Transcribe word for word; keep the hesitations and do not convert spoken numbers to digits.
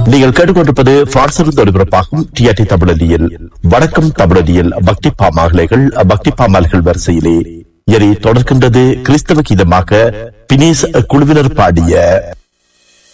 நீங்கள் கேட்டுக்கொண்டிருப்பது பிரான்சிலிருந்து ஒளிபரப்பாகும் டிஆர்டி தமிழொலியில் வணக்கம் தமிழொலியில் பக்தி பாமாலைகள் பக்தி பாமால்கள் வரிசையிலே எரி தொடர்கின்றது கிறிஸ்தவ கீதமாக பினேஸ் குழுவினர் பாடிய